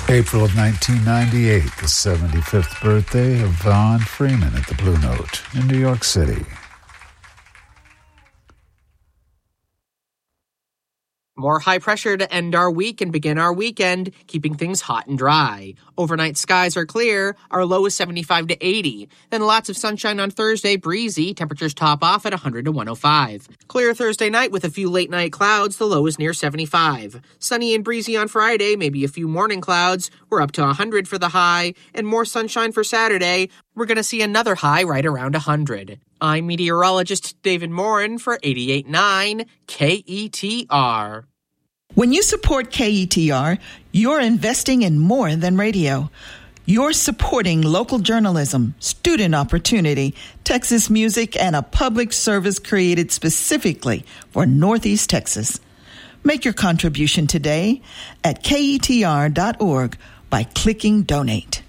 April of 1998, the 75th birthday of Von Freeman at the Blue Note in New York City. More high pressure to end our week and begin our weekend, keeping things hot and dry. Overnight skies are clear. Our low is 75 to 80. Then lots of sunshine on Thursday, breezy. Temperatures top off at 100 to 105. Clear Thursday night with a few late night clouds. The low is near 75. Sunny and breezy on Friday, maybe a few morning clouds. We're up to 100 for the high. And more sunshine for Saturday. We're going to see another high right around 100. I'm meteorologist David Morin for 88.9 KETR. When you support KETR, you're investing in more than radio. You're supporting local journalism, student opportunity, Texas music, and a public service created specifically for Northeast Texas. Make your contribution today at KETR.org by clicking Donate.